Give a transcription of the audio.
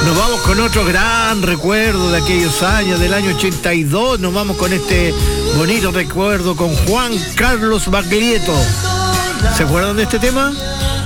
Nos vamos con otro gran recuerdo de aquellos años, del año 82. Nos vamos con este bonito recuerdo con Juan Carlos Baglietto. ¿Se acuerdan de este tema?